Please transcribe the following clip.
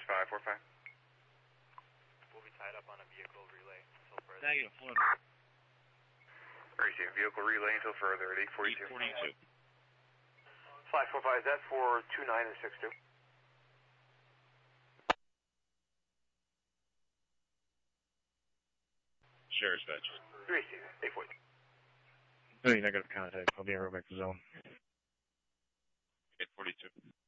545. We'll be tied up on a vehicle relay until further. Negative, one. Receiving vehicle relay until further at 842. 842. 545, is that for 29 and 62? Sheriff's badge. Receiving, 842. Hey, negative contact. I'll be right back to zone. 842.